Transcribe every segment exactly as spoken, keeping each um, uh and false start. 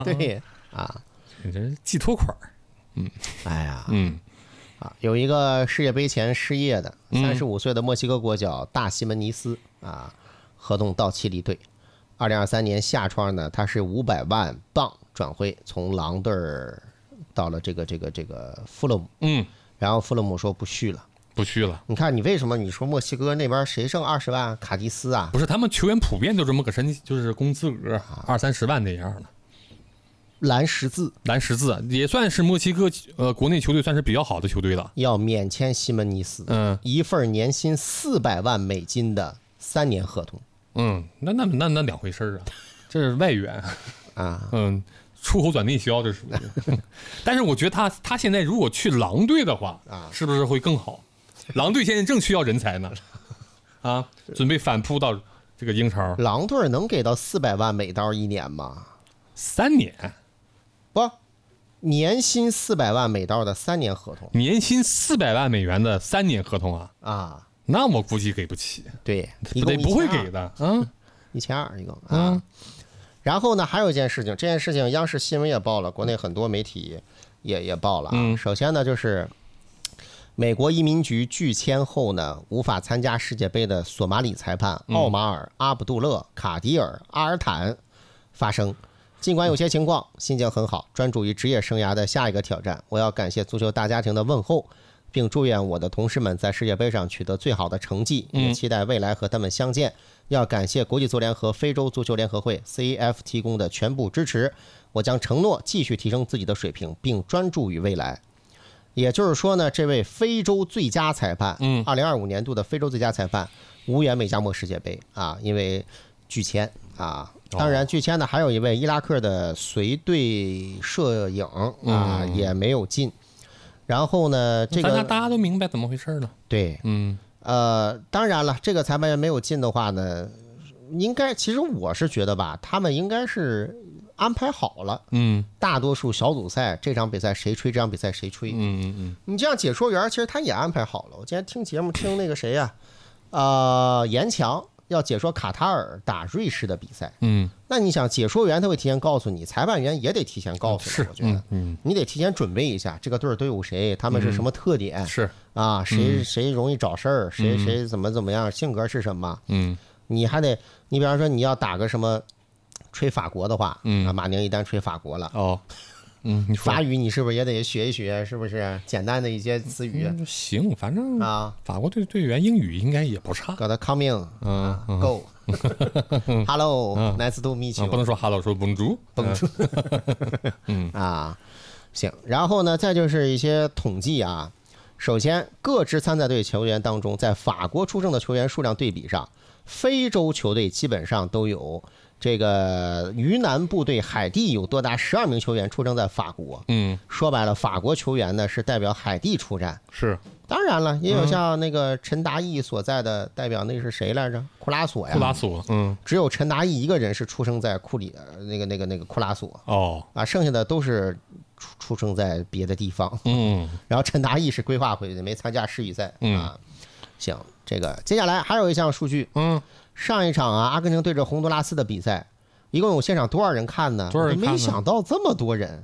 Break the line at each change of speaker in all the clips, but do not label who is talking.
对啊，
这是寄托款。嗯，
哎呀，
嗯。
啊，有一个世界杯前失业的三十五岁的墨西哥国脚大西门尼斯啊，合同到期离队。二零二三年夏窗呢，他是五百万镑转会，从狼队到了这个这个这个富勒姆。
嗯，
然后富勒姆说不续了，
不续了。
你看你为什么你说墨西哥那边谁挣二十万？卡迪斯啊？
不是，他们球员普遍就这么个身，就是工资额二三十万那样的。
蓝十字，
蓝十字也算是墨西哥呃国内球队算是比较好的球队了，
要免签西门尼斯，
嗯，
一份年薪四百万美金的三年合同，
嗯，那那那那两回事啊，这是外援
啊，
嗯，出口转内销这属于，但是我觉得他他现在如果去狼队的话啊，是不是会更好？狼队现在正需要人才呢，啊，准备反扑到这个英超，
狼队能给到四百万美刀一年吗？
三年。
不，年薪四百万美刀的三年合同，
年薪四百万美元的三年合同啊
啊，
那我估计给不起，
对，
不得不会给的，嗯，
一千二一共啊。嗯、然后呢，还有一件事情，这件事情央视新闻也报了，国内很多媒体也也报了啊。
嗯、
首先呢，就是美国移民局拒签后呢，无法参加世界杯的索马里裁判奥马尔·阿卜杜勒·卡迪尔·阿尔坦发声。尽管有些情况，心情很好，专注于职业生涯的下一个挑战。我要感谢足球大家庭的问候，并祝愿我的同事们在世界杯上取得最好的成绩，也期待未来和他们相见。要感谢国际足联和非洲足球联合会 C A F 提供的全部支持。我将承诺继续提升自己的水平，并专注于未来。也就是说呢，这位非洲最佳裁判，嗯，二零二五年度的非洲最佳裁判无缘美加墨世界杯啊，因为拒签啊。当然，拒签的还有一位伊拉克的随队摄影啊，也没有进。然后呢，这个
大家都明白怎么回事了。
对，
嗯，
呃，当然了，这个裁判员没有进的话呢，应该其实我是觉得吧，他们应该是安排好了。
嗯，
大多数小组赛这场比赛谁吹，这场比赛谁吹。
嗯嗯嗯，
你这样解说员其实他也安排好了。我今天听节目听那个谁呀、啊，呃，严强。要解说卡塔尔打瑞士的比赛，
嗯，
那你想解说员他会提前告诉你，裁判员也得提前告诉你，
是，
我觉得，
嗯，
你得提前准备一下这个队队伍谁，他们是什么特点，
是
啊，谁谁容易找事儿，谁谁怎么怎么样，性格是什么，
嗯，
你还得，你比方说你要打个什么吹法国的话，
嗯，
啊，马宁一旦吹法国了，
哦。嗯，你
法语你是不是也得学一学？是不是简单的一些词语？
嗯、行，反正
啊，
法国队队员英语应该也不差。
搞得 coming，
嗯、
啊、，go，hello，nice、嗯、to meet you，、
啊、不能说 hello， 说 bonjour，bonjour，
嗯啊，行。然后呢，再就是一些统计啊。首先，各支参赛队球员当中，在法国出生的球员数量对比上，非洲球队基本上都有。这个鱼腩部队海地有多达十二名球员出生在法国。
嗯，
说白了，法国球员呢是代表海地出战。
是，
当然了，也有像那个陈达义所在的代表，那是谁来着？库拉索呀。
库拉索，嗯，
只有陈达义一个人是出生在库里那个那个那个库拉索。
哦，
啊，剩下的都是出出生在别的地方。
嗯，
然后陈达义是规划回去的，没参加世预赛。
嗯
啊，行，这个接下来还有一项数据。
嗯。
上一场啊，阿根廷对着洪都拉斯的比赛，一共有现场多少人看呢？
多少人看呢？
没想到这么多人，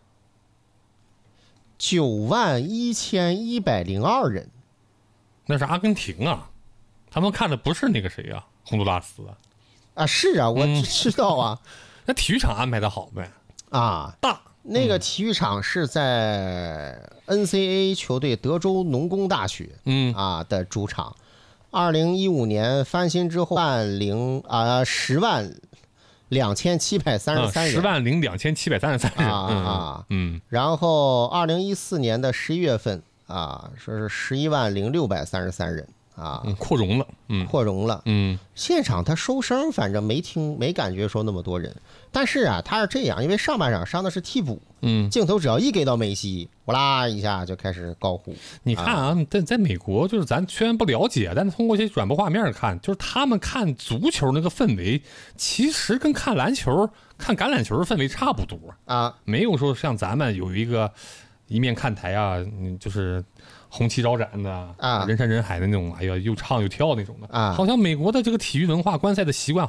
九万一千一百零二人。
那是阿根廷啊，他们看的不是那个谁啊，洪都拉斯啊。
啊，是啊，我知道啊。
嗯、那体育场安排的好呗？
啊，
大。
那个体育场是在 N C A A 球队德州农工大学，
嗯
啊的主场。二零一五年翻新之后，万零啊十万两千七百三十三人，
十万零两千七百三十三人
啊啊
嗯。
然后二零一四年的十一月份啊，说是十一万零六百三十三人啊，
嗯，扩容了，嗯，
扩容了，
嗯。
现场他收声，反正没听没感觉说那么多人，但是啊，他是这样，因为上半场上的是替补。
嗯，
镜头只要一给到梅西，呼啦一下就开始高呼。
你看啊，在在美国，就是咱虽然不了解，但是通过一些转播画面看，就是他们看足球那个氛围，其实跟看篮球、看橄榄球的氛围差不多
啊，
没有说像咱们有一个一面看台啊，嗯，就是红旗招展的啊，人山人海的那种，哎呀，又唱又跳那种的啊。好像美国的这个体育文化观赛的习惯。